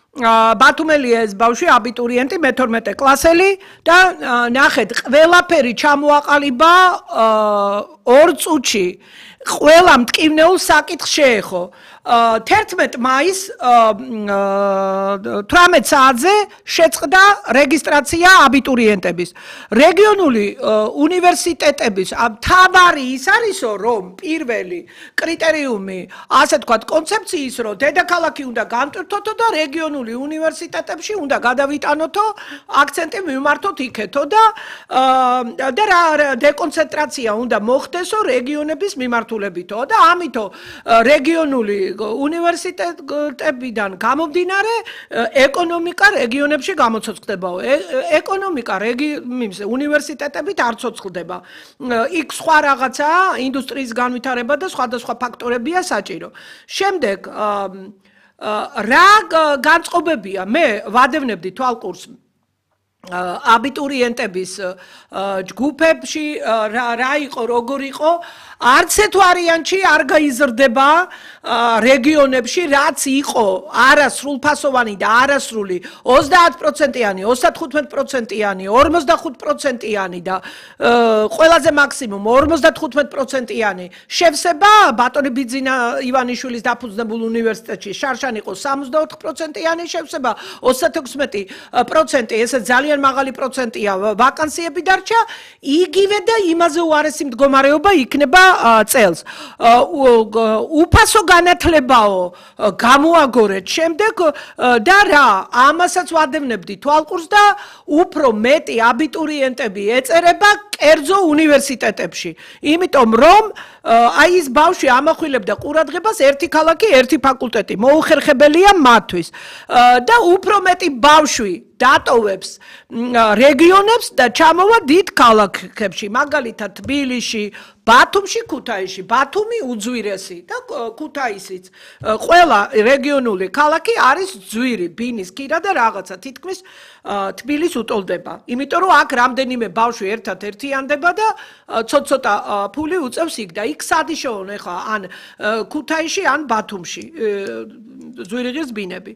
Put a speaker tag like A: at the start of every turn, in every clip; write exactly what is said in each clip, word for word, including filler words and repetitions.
A: ბათუმელია ეს ბავშვი აბიტურიენტი მეთორმეტე კლასელი და ნახეთ ყველაფერი ჩამოაყალიბა ორ წუთში ყველა მტკივნეულ საკითხს შეეხო თერთმეტ მაისს თვრამეტ საათზე შეწყდა რეგისტრაცია აბიტურიენტების რეგიონული უნივერსიტეტების მთავარი ის არისო რომ პირველი კრიტერიუმი ასე თქვათ კონცეფციის რომ დედაქალაქი უნდა გამტვირთოთო და რეგიონული უნივერსიტეტებში უნდა გადავიტანოთო აქცენტი მიმართოთ იქეთო და და დეკონცენტრაცია უნდა მოხდესო რეგიონების მიმართულებითო და ამითო რეგიონული უნივერსიტეტებიდან გამომდინარე ეკონომიკა რეგიონებში გამოცოცხლდებაო ეკონომიკა უნივერსიტეტებით არ ცოცხლდება იქ სხვა რაღაცა ინდუსტრიის განვითარება და სხვადასხვა ფაქტორებია საჭირო შემდეგ რა განწყობებია მე ვადევნებდი თვალყურს აბიტურიენტების ჯგუფებში რა იყო როგორ იყო არც ერთ ვარიანტში არ გაიზრდება რეგიონებში რაც იყო არასრულფასოვანი და არასრული ოცდაათ პროცენტიანი ოცდათხუთმეტ პროცენტიანი ორმოცდახუთ პროცენტიანი და ყველაზე მაქსიმუმ ორმოცდათხუთმეტ პროცენტიანი შევსება ბატონი ბიძინა ივანიშვილის დაფუძნებულ უნივერსიტეტში შარშან იყო სამოცდაოთხ პროცენტიანი შევსება ოცდათექვსმეტი პროცენტი ესე ძალიან მაღალი პროცენტია ვაკანსიები დარჩა იგივე და იმაზე უარესი მდგომარეობა იქნება წელს უფასო განათლებაო გამოაგორეთ შემდეგ და რა ამასაც ვადევნებდი თვალყურს და უფრო მეტი აბიტურიენტები ეწერება კერძო უნივერსიტეტებში იმიტომ რომ აი ის ბავშვი ამახვილებდა ყურადღებას ერთი ქალაქი ერთი ფაკულტეტი მოუხერხებელია მათთვის და უფრო მეტი ბავშვი დატოვებს რეგიონებს და ჩამოვა დიდ ქალაქებში მაგალითად თბილისში ბათუმში ქუთაისში ბათუმი უძვირესი და ქუთაისიც ყველა რეგიონული ქალაქი არის ძვირი ბინის კირა და რაღაცა თითქმის თბილის უტოლდება იმიტომ რომ აქ რამდენიმე ბავშვი ერთად ერთიანდება და ცოტ-ცოტა ფული უწევს იქ და იქ სადიშოონ ეხლა ან ქუთაისში ან ბათუმში ძვირიღის ბინები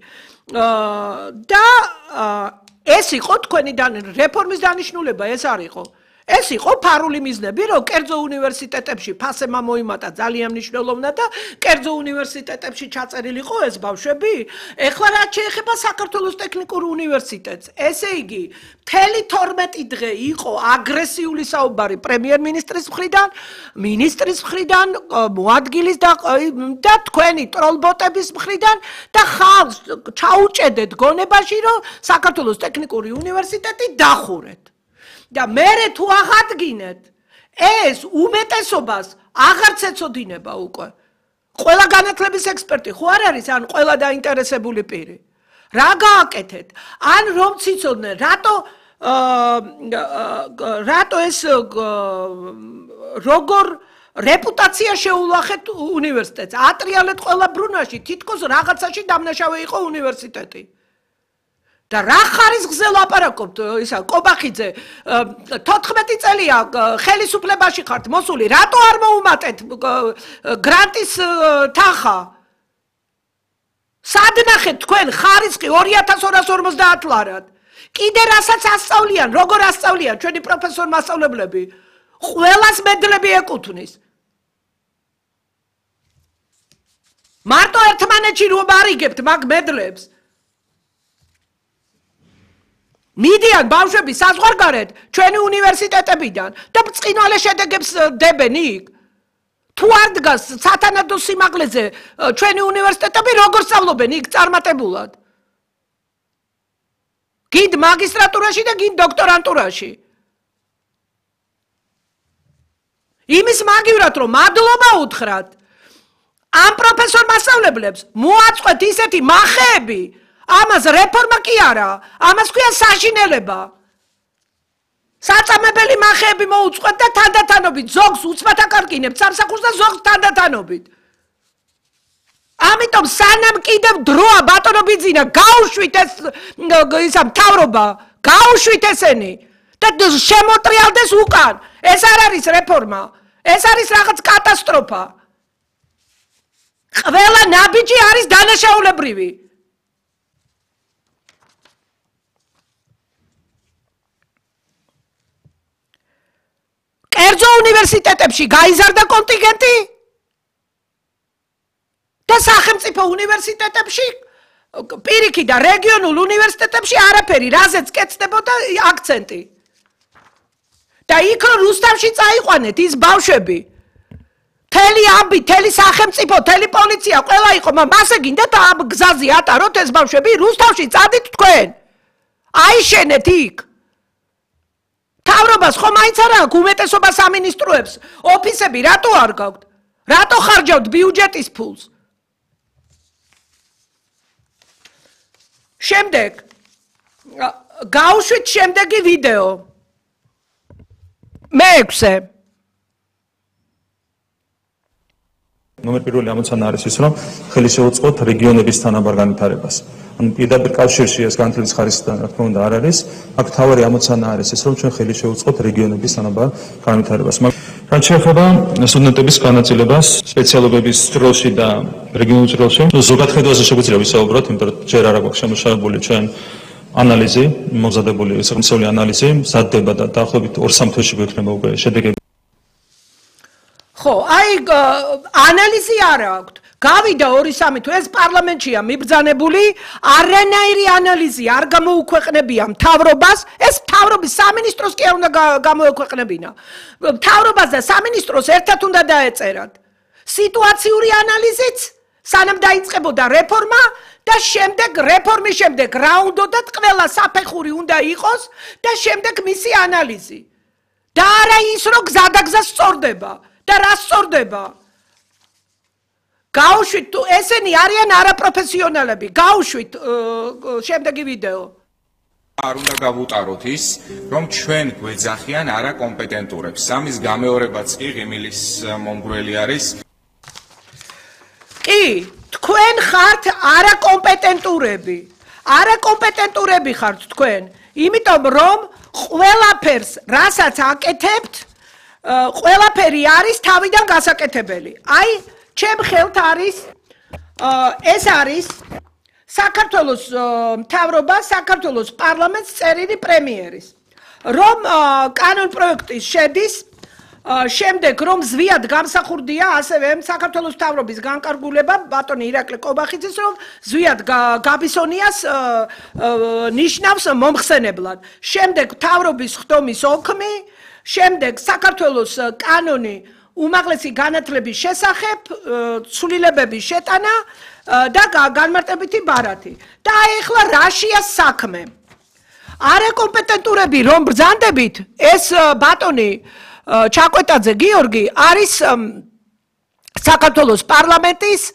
A: და ეს იყო თქვენი რეფორმის დანიშნულება ეს არ იყო ეს იყო ფარული მიზნები რომ კერძო უნივერსიტეტებში ფასემა მოიმატა ძალიან მნიშვნელოვნად და კერძო უნივერსიტეტებში ჩაწერილიყო ეს ბავშვები ეხლა რაც შეეხება საქართველოს ტექნიკურ უნივერსიტეტს ესე იგი მთელი თორმეტი დღე იყო აგრესიული საუბარი პრემიერ-მინისტრის მხრიდან მინისტრის მხრიდან მოადგილის და და თქვენი ტროლბოტების მხრიდან და ხალხს ჩაუჭედეთ გონებაში რომ საქართველოს ტექნიკური უნივერსიტეტი დახურეთ და მერე თუ აღადგინეთ ეს უმეტესობას აღარც ეცოდინება უკვე ყველა განათლების ექსპერტი ხო არ არის ან ყველა დაინტერესებული პირი რა გააკეთეთ ან რომ ციცოდნენ რატო რატო ეს როგორ რეპუტაცია შეულახეთ უნივერსიტეტს ატრიალეთ ყველა ბრუნვაში თითქოს რაღაცაში დამნაშავე იყო უნივერსიტეტი და რა ხარისხზე ლაპარაკობთ ისა კობახიძე თოთხმეტი წელია ხელისუფლებაში ხართ მოსული რატო არ მოუმატეთ გრანტის თანხა სად ნახეთ თქვენ ხარისხი ორი ათას ორას ორმოცდაათ ლარად კიდე რასაც ასწავლიან როგორ ასწავლიან ჩვენი პროფესორ მასწავლებლები ყველას მედლები ეკუთვნის მარტო ერთმანეთში რომ არიგებთ მაგ მედლებს მიდიან ბავშვები საზღვარგარეთ ჩვენი უნივერსიტეტებიდან და ბრწყინვალე შედეგებს დებენ იქ თუ არ დგას სათანადო სიმაღლეზე ჩვენი უნივერსიტეტები როგორ სწავლობენ იქ წარმატებულად გინდ მაგისტრატურაში და გინდ დოქტორანტურაში იმის მაგივრად რომ მადლობა უთხრათ ამ პროფესორ მასწავლებლებს მოაწყვეთ ისეთი მახეები ამას რეფორმა კი არა, ამას ქვია საშინელება. საწამებელი მახეები მოუწყვეთ და თანდათანობით ზოგს უცბად აკარკინებთ სამსახურს და ზოგს თანდათანობით. ამიტომ სანამ კიდევ დროა ბატონო ბიძინა გაუშვით ეს ისა მთავრობა, გაუშვით ესენი და შემოტრიალდეს უკან. ეს არ არის რეფორმა, ეს არის რაღაც კატასტროფა. ყველა ნაბიჯი არის დანაშაულებრივი. უნივერსიტეტებში გაიზარდა კონტინგენტი და სახელმწიფო უნივერსიტეტებში პირიქით და რეგიონულ უნივერსიტეტებში არაფერი, რაზეც კეთდებოდა აქცენტი. და იქ რომ რუსთავში წაიყვანეთ ის ბავშვები. თელი ამბი, თელი სახელმწიფო, თელი პოლიცია, ყველა იყო, მასე გინდათ ამ გზაზე ატაროთ ეს ბავშვები, რუსთავში წადით თქვენ. აიშენეთ იქ. თავრობას ხომ მაინც არა აქვს უმეტესობა სამინისტროებს, ოფისები რატო არ გაქვთ? რატო ხარჯავთ ბიუჯეტის ფულს? შემდეგ გავუშვით შემდეგი ვიდეო. მეექვსე.
B: ნომერ პირველი ამოცანა არის ის, რომ ხელი შეუწყოთ რეგიონების თანაბარ განვითარებას. ანუ პირდაპირ კავშირში ეს განათლების ხარისხთან რა თქმა უნდა არ არის. აქ თავარი ამოცანა არის ის, რომ ჩვენ ხელი შევუწყოთ რეგიონების თანაბარ განვითარებას. რაც შეეხება სტუდენტების განაწილებას სპეციალობების დროში და რეგიონულ დროში, ზოგად ხედვაზე შეგვიძლია ვისაუბროთ, იმიტომ რომ ჯერ არ აქვს შემუშავებული ჩვენ ანალიზი, მომზადებული საკონსოლი ანალიზი, მზადდება და დაახლოებით ორ-სამ თვეში გვექნება უკვე შედეგები.
A: ხო, აი ანალიზი არ აქვს. გავიდა ორი-სამი თვე ეს პარლამენტშია მიბრძანებული, არანაირი ანალიზი არ გამოუქვეყნებია მთავრობას, ეს მთავრობის სამინისტროს კი არ უნდა გამოექვეყნებინა. მთავრობას და სამინისტროს ერთად უნდა დაეწერათ. სიტუაციური ანალიზიც, სანამ დაიწყებოდა რეფორმა და შემდეგ რეფორმის შემდეგ რა უნდათ ყველა საფეხური უნდა იყოს და შემდეგ მისი ანალიზი. და არა ის რომ გზადაგზა სწორდება და რა სწორდება. გავუშვით თუ ესენი არიან არაპროფესიონალები. გავუშვით შემდეგი ვიდეო.
C: არ უნდა გავუტაროთ ის, რომ ჩვენ გვეძახიან არაკომპეტენტურებს. სამის გამეორებაც კი ღიმილის მომგვრელი არის.
A: კი, თქვენ ხართ არაკომპეტენტურები. არაკომპეტენტურები ხართ თქვენ, იმიტომ რომ ყველაფერს, რასაც აკეთებთ, ყველაფერი არის თავიდან გასაკეთებელი. აი, ჩემ ხელთ არის ეს არის საქართველოს მთავრობა, საქართველოს პარლამენტს წერილი პრემიერის. რომ კანონ პროექტის შედის შემდეგ რომ ზვიად გამსახურდია ასევე საქართველოს მთავრობის განკარგულება ბატონი ირაკლი კობახიძის რომ ზვიად გაბისონიას ნიშნავს მომხსენებლად. შემდეგ მთავრობის ხდომის ოქმი, შემდეგ საქართველოს კანონი უმაღლესი განათლების შესახებ, ცვლილებების შეტანა და განმარტებითი ბარათი. და ეხლა რაშიას საქმე. არაკომპეტენტურები რომ ბრძანდებით, ეს ბატონი ჩაკვეტაძე გიორგი არის საქართველოს პარლამენტის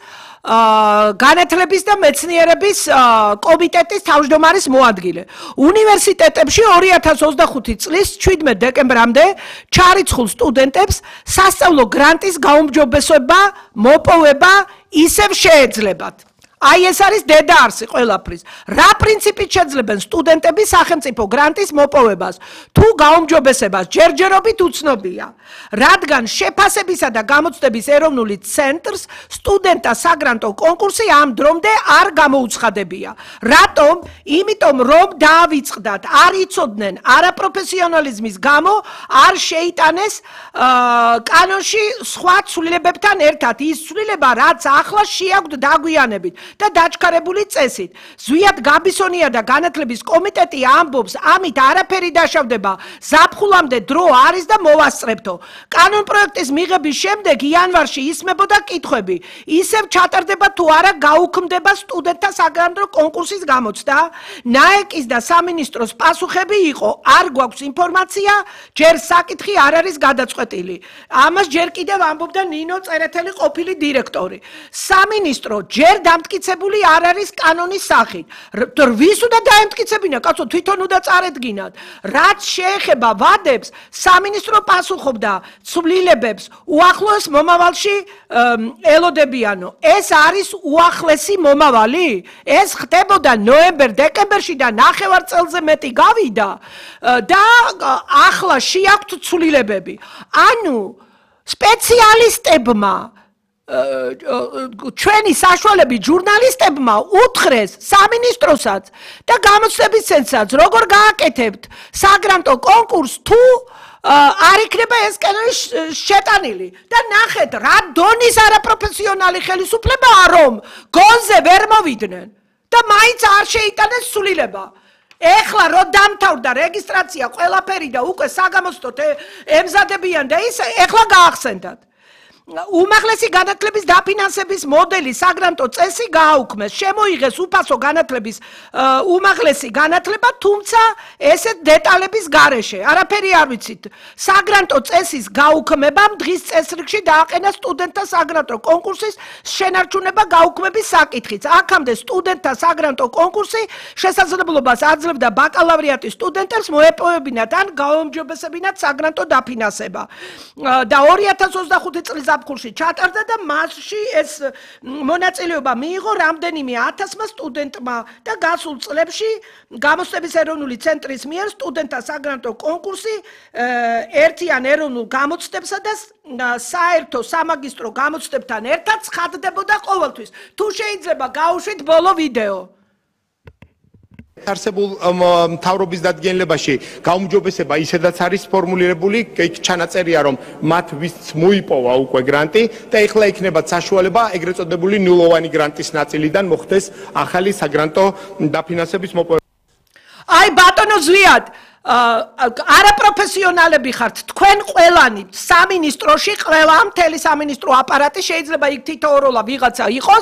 A: განათლების და მეცნიერების კომიტეტის თავმჯდომარის მოადგილე. უნივერსიტეტებში ორი ათას ოცდახუთი წლის შვიდმეტ დეკემბრამდე ჩარიცხულ სტუდენტებს სასწავლო გრანტის გაუმჯობესება, მოპოვება ისევ შეეძლებათ. აი ეს არის დედაარსი ყველაფრის. რა პრინციპით შეძლებენ სტუდენტები სახელმწიფო გრანტის მოპოვებას? თუ გაუმჯობესებას ჯერჯერობით უცნობია. რადგან შეფასებისა და გამოცდების ეროვნული ცენტრს სტუდენტთა საგრანტო კონკურსი ამ დრომდე არ გამოუცხადებია. რატომ? იმიტომ რომ დაავიწყდათ, არ იცოდნენ არაპროფესიონალიზმის გამო არ შეიტანეს კანონში სხვა ცვლილებებთან ერთად ის ცვლილება, რაც ახლა შეაქვთ დაგვიანებით. და დაჩქარებული წესით. ზვიად გაბისონია და განათლების კომიტეტი ამბობს, ამით არაფერი დაშავდება, ზაფხულამდე დრო არის და მოვასწრებთო. კანონ პროექტის მიღების შემდეგ იანვარში ისმებოდა კითხვები. ისევ ჩატარდება თუ არა გაუქმდება სტუდენტთა საგრანტო კონკურსის გამოცდა? ნაეკის და სამინისტროს პასუხები იყო, არ გვაქვს ინფორმაცია, ჯერ საკითხი არ არის გადაწყვეტილი. ამას ჯერ კიდევ ამბობდა ნინო წერეთელი ყოფილი დირექტორი. სამინისტრო ჯერ დამტკიცებული არ არის კანონის სახით. ვის უნდა დაემტკიცებინა, კაცო, თვითონ უნდა წარედგინათ. რაც შეეხება ვადებს, სამინისტრო პასუხობდა ცვლილებებს უახლოეს მომავალში ელოდებიანო. ეს არის უახლესი მომავალი? ეს ხდებოდა ნოემბერ-დეკემბერში და ნახევარ წელზე მეტი გავიდა და ახლა შეაქვთ ცვლილებები. ანუ სპეციალისტებმა ჩვენი საშუალები ჟურნალისტებმა უთხრეს სამინისტროსაც და გამოცდების ცენტრსაც, როგორ გააკეთებთ საგრანტო კონკურსს თუ არ იქნება ეს კანონი შეტანილი და ნახეთ რა დონის არაპროფესიონალი ხელისუფლებაა რომ გონზე ვერ მოვიდნენ და მაინც არ შეიტანეს სულილება ეხლა რო დამთავრდა რეგისტრაცია ყველაფერი და უკვე საგამოსტოთ ემზადებიან და ის ეხლა გაახსენდათ უმაღლესი განათლების დაფინანსების მოდელი საგრანტო წესი გააუქმეს შემოიღეს უფასო განათლების უმაღლესი განათლება თუმცა ესეთ დეტალების გარეშე არაფერი არ ვიცით საგრანტო წესის გაუქმებამ დღის წესრიგში დააყენა სტუდენტთა საგრანტო კონკურსის შენარჩუნება გაუქმების საკითხიც აქამდე სტუდენტთა საგრანტო კონკურსი შესაძლებლობას აძლევდა ბაკალავრიატის სტუდენტებს მოეპოვებინათ ან გაუმჯობესებინათ საგრანტო დაფინანსება და ორი ათას ოცდახუთი წლის კურსი ჩატარდა და მასში ეს მონაწილეობა მიიღო რამდენიმე ათასმა სტუდენტმა და გასულ წლებში გამოცდების ეროვნული ცენტრის მიერ სტუდენტთა საგრანტო კონკურსი ერთიან ეროვნულ გამოცდებსა და საერთო სამაგისტრო გამოცდებთან ერთად ცხადდებოდა ყოველთვის თუ შეიძლება გაუშვით ბოლო ვიდეო
D: არსებულ მთავრობის დადგენილებაში გაუმჯობესება ისედაც არის ფორმულირებული, ჩანაწერია რომ მათ ვის მოიპოვა უკვე გრანტი და ეხლა იქნება საშუალება ეგრეთ წოდებული ნულოვანი გრანტის ნაწილიდან მოხდეს ახალი საგრანტო დაფინანსების მოპოვება.
A: აი ბატონო ზვიად არაპროფესიონალები ხართ თქვენ ყველანი სამინისტროში ყველა მთელი სამინისტრო აპარატი შეიძლება იქ თითოეულა ვიღაცა იყოს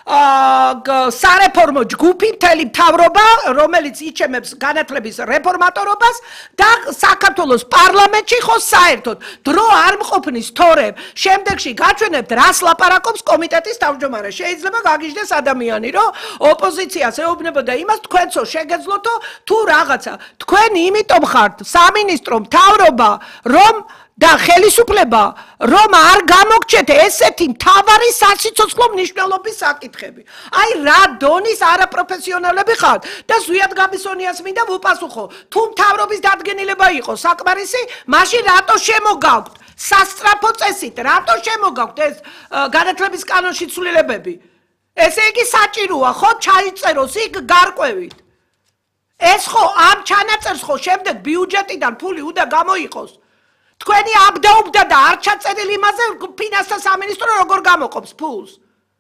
A: სარეფორმო ჯგუფი მთელი მთავრობა რომელიც იჩემებს განათლების რეფორმატორობას და საქართველოს პარლამენტში ხო საერთოდ დრო არ მყოფნის თორემ შემდეგში გაჩვენებთ რას ლაპარაკობს კომიტეტის თავმჯდომარე შეიძლება გაგიჟდეს ადამიანი რომ ოპოზიციას ეუბნებოდა იმას თქვენცო შეგეძლოთო თუ რაღაცა თქვენ იმიტომ ხართ სამინისტრო მთავრობა რომ და ხელისუფლება რომ არ გამოგჩეთ ესეთი მთავარი სასიცოცხლო მნიშვნელობის საკითხები. აი რა დონის არაპროფესიონალები ხართ და ზვიად გამისონიას მინდა ვუპასუხო. თუ მთავრობის დადგენილება იყო საკმარისი, მაშინ რატო შემოგაქვთ სასწრაფო წესით, რატო შემოგაქვთ ეს განათლების კანონში ცვლილებები? ესე იგი საჭიროა ხო ჩაიწეროს იქ გარკვევით. ეს ხო ამ ჩანაწერს ხო შემდეგ ბიუჯეტიდან ფული უნდა გამოიყოს. თქვენი აბდაუბდა და არ ჩაწერილი იმაზე ფინანსთა სამინისტრო როგორ გამოყოფს ფულს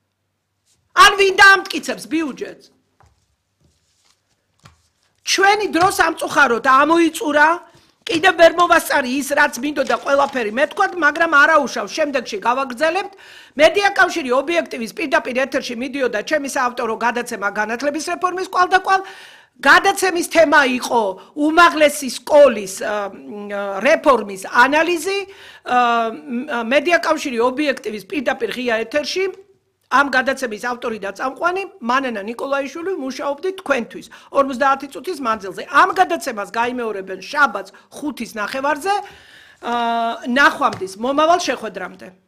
A: ან ვინ დაამტკიცებს ბიუჯეტს ჩვენი დრო სამწუხაროდ ამოიწურა კიდევ ვერ მოვასწარი ის რაც მინდოდა ყველაფერი მეთქვათ მაგრამ არაუშავს შემდეგში გავაგრძელებთ მედია კავშირი ობიექტივის პირდაპირ ეთერში მიდიოდა ჩემი საავტორო გადაცემა განათლების რეფორმის კვალდაკვალ გადაცემის თემა იყო უმაღლესი სკოლის რეფორმის ანალიზი მედია კავშირი ობიექტივის პირდაპირ ღია ეთერში ამ გადაცემის ავტორი და წამყვანი მანენა ნიკოლაიშვილი მუშაობდით თქვენთვის ორმოცდაათი წუთის მანძილზე ამ გადაცემას გაიმეორებენ შაბათს ხუთის ნახევარზე ნახვამდის მომავალ შეხვედრამდე